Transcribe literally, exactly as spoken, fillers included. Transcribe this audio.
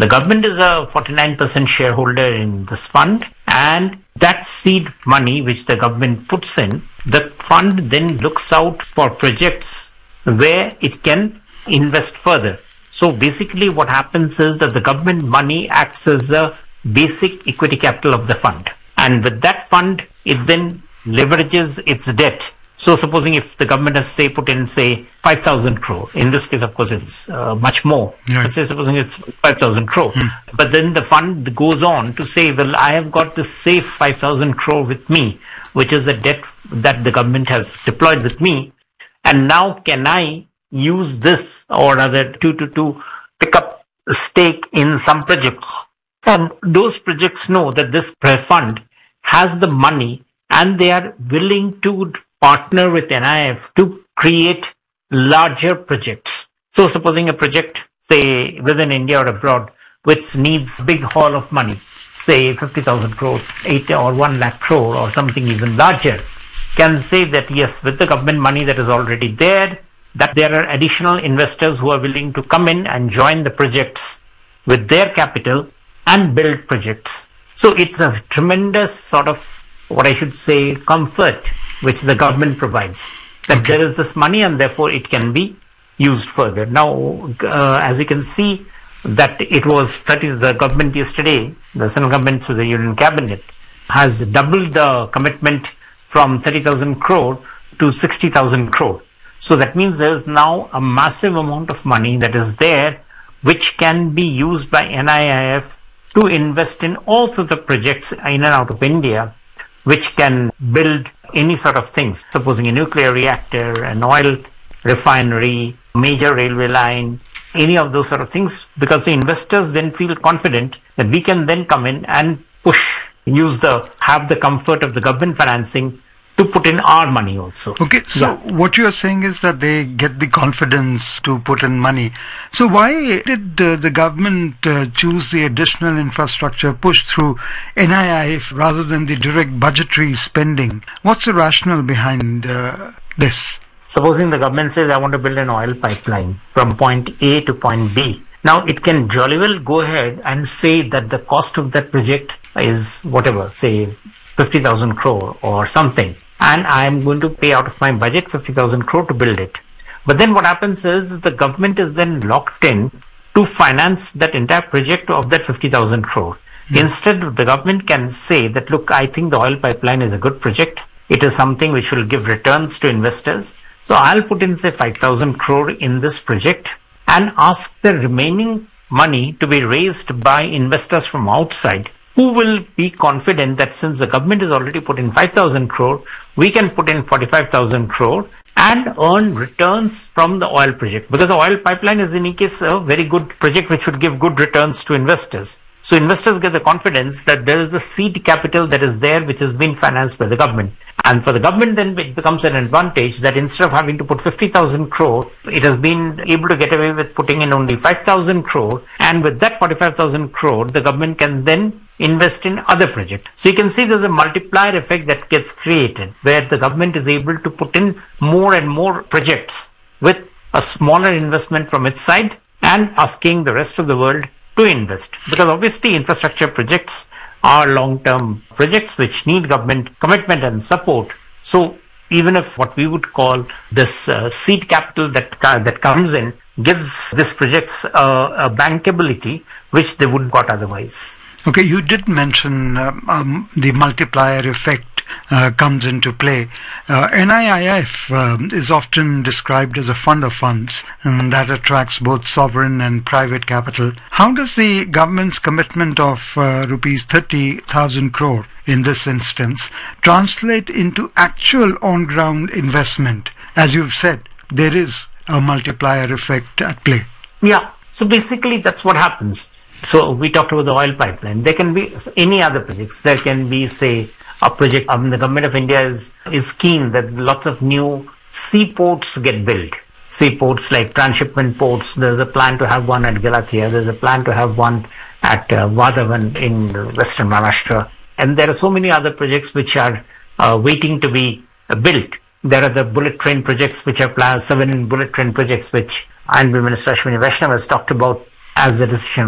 The government is a forty-nine percent shareholder in this fund, and that seed money which the government puts in, the fund then looks out for projects where it can invest further. So basically what happens is that the government money acts as the basic equity capital of the fund. And with that fund, it then leverages its debt. So supposing if the government has, say, put in, say, five thousand crore, in this case, of course, it's uh, much more. Right. But say, supposing it's five thousand crore. Hmm. But then the fund goes on to say, well, I have got this safe five thousand crore with me, which is a debt that the government has deployed with me. And now can I use this or rather to, to, to pick up a stake in some project? And those projects know that this fund has the money and they are willing to partner with N I F to create larger projects. So supposing a project, say, within India or abroad, which needs big haul of money, say fifty thousand crore, eight or one lakh crore or something even larger, can say that yes, with the government money that is already there, that there are additional investors who are willing to come in and join the projects with their capital and build projects. So it's a tremendous sort of, what I should say, comfort which the government provides, that okay. there is this money and therefore it can be used further. Now, uh, as you can see, that it was thirty, the government yesterday, the central government through the Union Cabinet, has doubled the commitment from thirty thousand crore to sixty thousand crore. So that means there is now a massive amount of money that is there, which can be used by N I I F to invest in all sorts of projects in and out of India, which can build any sort of things, supposing a nuclear reactor, an oil refinery, major railway line, any of those sort of things, because the investors then feel confident that we can then come in and push, use the, have the comfort of the government financing to put in our money also. Okay, so yeah. what you are saying is that they get the confidence to put in money. So why did uh, the government uh, choose the additional infrastructure push through N I I F rather than the direct budgetary spending? What's the rationale behind uh, this? Supposing the government says, I want to build an oil pipeline from point A to point B. Now, it can jolly well go ahead and say that the cost of that project is whatever, say fifty thousand crore or something. And I am going to pay out of my budget fifty thousand crore to build it. But then what happens is that the government is then locked in to finance that entire project of that fifty thousand crore. Mm. Instead, the government can say that, look, I think the oil pipeline is a good project. It is something which will give returns to investors. So I'll put in, say, five thousand crore in this project and ask the remaining money to be raised by investors from outside, who will be confident that since the government has already put in five thousand crore, we can put in forty-five thousand crore and earn returns from the oil project. Because the oil pipeline is in any case a very good project which would give good returns to investors. So investors get the confidence that there is the seed capital that is there which has been financed by the government. And for the government then it becomes an advantage that instead of having to put fifty thousand crore, it has been able to get away with putting in only five thousand crore. And with that forty-five thousand crore, the government can then invest in other projects. So you can see there's a multiplier effect that gets created where the government is able to put in more and more projects with a smaller investment from its side and asking the rest of the world to invest. Because obviously infrastructure projects are long-term projects which need government commitment and support. So even if what we would call this uh, seed capital that uh, that comes in gives these projects uh, a bankability which they wouldn't got otherwise. Okay, you did mention um, um, the multiplier effect uh, comes into play. Uh, N I I F um, is often described as a fund of funds and that attracts both sovereign and private capital. How does the government's commitment of uh, rupees thirty thousand crore in this instance translate into actual on-ground investment? As you've said, there is a multiplier effect at play. Yeah, so basically that's what happens. So we talked about the oil pipeline. There can be any other projects. There can be, say, a project. Um, the government of India is, is keen that lots of new seaports get built. Seaports like transshipment ports. There's a plan to have one at Galathia. There's a plan to have one at uh, Vadhavan in western Maharashtra. And there are so many other projects which are uh, waiting to be uh, built. There are the bullet train projects which are planned, seven bullet train projects which Honorable Minister Ashwini Vaishnav has talked about as the decision